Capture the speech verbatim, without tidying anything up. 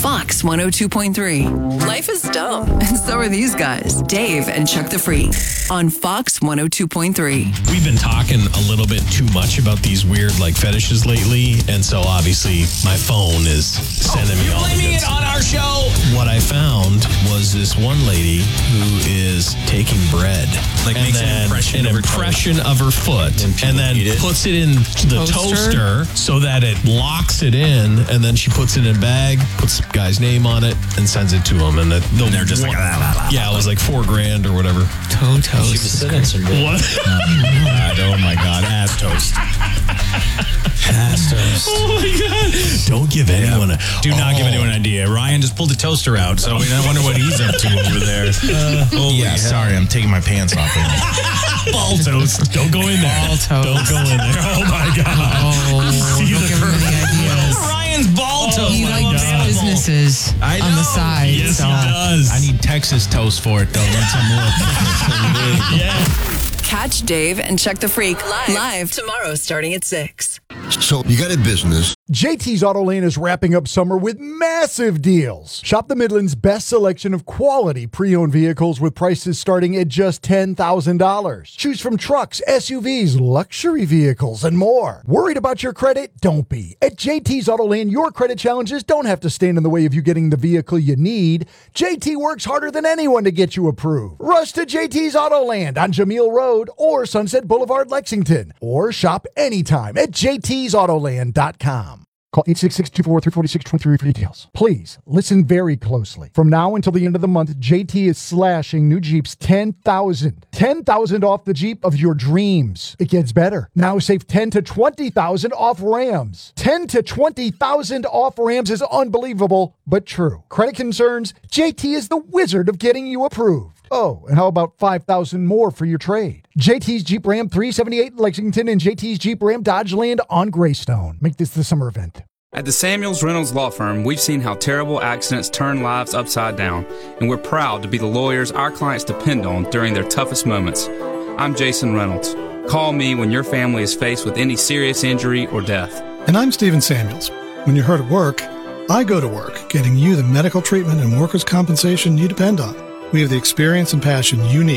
Fox one oh two point three. Life is dumb, and so are these guys, Dave and Chuck the Freak, on Fox one oh two point three. We've been talking a little bit too much about these weird like fetishes lately, and so obviously my phone is sending oh, me all blaming it on our show. What I found was this one lady who is taking bread, like and makes then an impression, an of, her impression of her foot, and, and then it. puts it in the toaster? toaster so that it locks it in, and then she puts it in a bag, puts the guy's name on it, and sends it to him. And, it, and they're just like, la, la, la, yeah, it was like four grand or whatever. Toe toast. She was sitting some bread. What? God, oh my God, ass toast. Ass toast. Oh my God! Don't give anyone yeah. a. Do not oh. give anyone an idea. Ryan just pulled the toaster out, so I wonder what he's up to over there. Uh, yeah, hell. sorry, I'm taking my pants off. Ball toast. Don't go in there. Ball toast. Don't go in there. Oh my God! Oh, See don't the give him any ideas. Ryan's ball Oh, toast. He likes businesses I on know. the side. Yes, so. he does. I need Texas toast for it, though. Once I'm more. Yeah. Catch Dave and Chuck the Freak live, live tomorrow starting at six. So you got a business. J T's Auto Lane is wrapping up summer with massive deals. Shop the Midland's best selection of quality pre-owned vehicles with prices starting at just ten thousand dollars. Choose from trucks, S U Vs, luxury vehicles, and more. Worried about your credit? Don't be. At J T's Auto Lane, your credit challenges don't have to stand in the way of you getting the vehicle you need. J T works harder than anyone to get you approved. Rush to J T's Auto Land on Jameel Road or Sunset Boulevard, Lexington. Or shop anytime at j t's auto land dot com. Call eight six six, two four three, four six two three for details. Please, listen very closely. From now until the end of the month, J T is slashing new Jeeps ten thousand dollars. ten thousand dollars off the Jeep of your dreams. It gets better. Now save ten thousand to twenty thousand dollars off Rams. ten thousand to twenty thousand dollars off Rams is unbelievable, but true. Credit concerns? J T is the wizard of getting you approved. Oh, and how about five thousand dollars more for your trade? J T's Jeep Ram three seventy-eight Lexington and J T's Jeep Ram Dodgeland on Greystone. Make this the summer event. At the Samuels Reynolds Law Firm, we've seen how terrible accidents turn lives upside down, and we're proud to be the lawyers our clients depend on during their toughest moments. I'm Jason Reynolds. Call me when your family is faced with any serious injury or death. And I'm Stephen Samuels. When you're hurt at work, I go to work, getting you the medical treatment and workers' compensation you depend on. We have the experience and passion you need